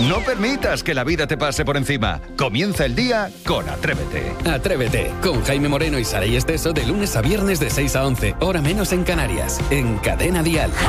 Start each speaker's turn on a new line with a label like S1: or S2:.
S1: No permitas que la vida te pase por encima. Comienza el día con Atrévete.
S2: Atrévete, con Jaime Moreno y Saray Esteso de lunes a viernes de 6 a 11, hora menos en Canarias, en Cadena Dial.